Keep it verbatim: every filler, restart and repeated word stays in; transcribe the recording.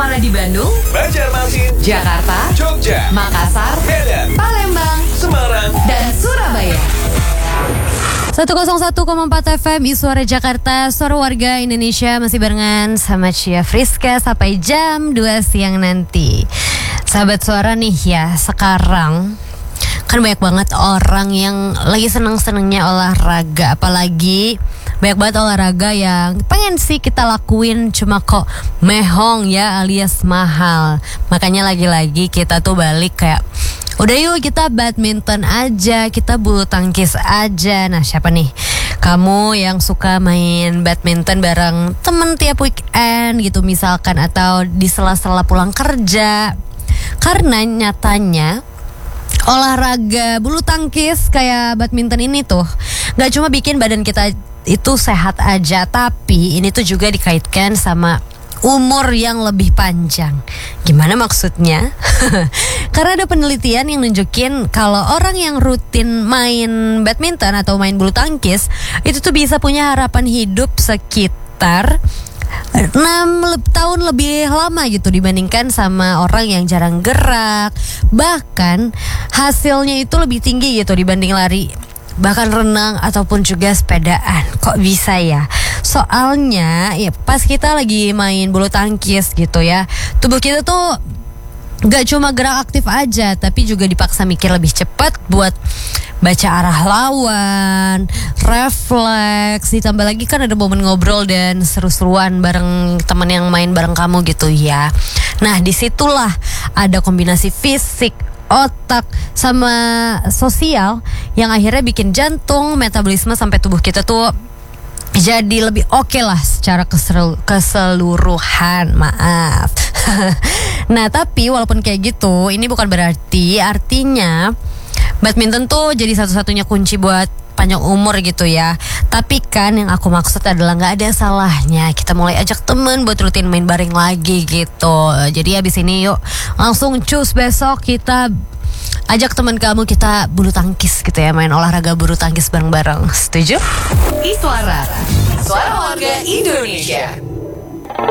Iswara di Bandung, Banjarmasin, Jakarta, Jogja, Makassar, Medan, Palembang, Semarang, dan Surabaya. seratus satu koma empat F M Iswara Jakarta, suara warga Indonesia, masih barengan sama Cia Friska sampai jam dua siang nanti. Sahabat suara nih ya, sekarang kan banyak banget orang yang lagi seneng-senengnya olahraga. Apalagi banyak banget olahraga yang pengen sih kita lakuin, cuma kok mehong ya, alias mahal. Makanya lagi-lagi kita tuh balik kayak, udah yuk kita badminton aja, kita bulu tangkis aja. Nah siapa nih kamu yang suka main badminton bareng temen tiap weekend gitu misalkan, atau di sela-sela pulang kerja? Karena nyatanya olahraga bulu tangkis kayak badminton ini tuh gak cuma bikin badan kita itu sehat aja, tapi ini tuh juga dikaitkan sama umur yang lebih panjang. Gimana maksudnya? Karena ada penelitian yang nunjukin kalau orang yang rutin main badminton atau main bulu tangkis itu tuh bisa punya harapan hidup sekitar enam tahun lebih lama gitu dibandingkan sama orang yang jarang gerak. Bahkan hasilnya itu lebih tinggi gitu dibanding lari, bahkan renang ataupun juga sepedaan. Kok bisa ya? Soalnya ya pas kita lagi main bulu tangkis gitu ya, tubuh kita tuh gak cuma gerak aktif aja, tapi juga dipaksa mikir lebih cepat buat baca arah lawan, refleks. Ditambah lagi kan ada momen ngobrol dan seru-seruan bareng teman yang main bareng kamu gitu ya. Nah disitulah ada kombinasi fisik, otak, sama sosial yang akhirnya bikin jantung, metabolisme sampai tubuh kita tuh jadi lebih oke okay lah secara kesel- keseluruhan. Maaf. Nah tapi walaupun kayak gitu, ini bukan berarti artinya badminton tuh jadi satu-satunya kunci buat panjang umur gitu ya. Tapi kan yang aku maksud adalah gak ada salahnya kita mulai ajak temen buat rutin main bareng lagi gitu. Jadi abis ini yuk langsung cus besok kita ajak teman kamu, kita bulu tangkis gitu ya, main olahraga bulu tangkis bareng-bareng. Setuju? Iswara, suara warga Indonesia.